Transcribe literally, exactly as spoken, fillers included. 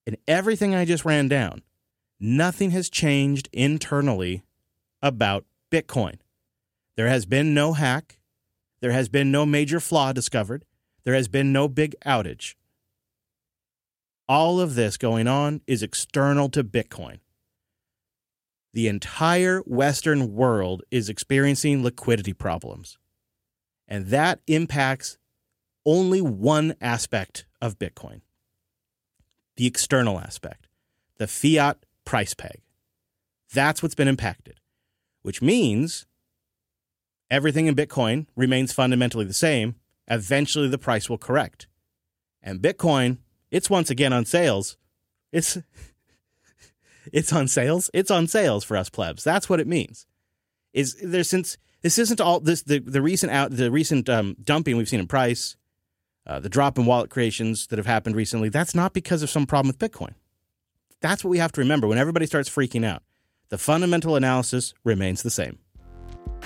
In everything I just ran down, nothing has changed internally about Bitcoin. There has been no hack. There has been no major flaw discovered. There has been no big outage. All of this going on is external to Bitcoin. The entire Western world is experiencing liquidity problems. And that impacts only one aspect of Bitcoin. The external aspect, the fiat price peg. That's what's been impacted, which means everything in Bitcoin remains fundamentally the same. Eventually, the price will correct. And Bitcoin, it's once again on sales. It's it's on sales. It's on sales for us plebs. That's what it means. Is there since this isn't all this the, the recent out the recent um, dumping we've seen in price. Uh, the drop in wallet creations that have happened recently, that's not because of some problem with Bitcoin. That's what we have to remember when everybody starts freaking out. The fundamental analysis remains the same.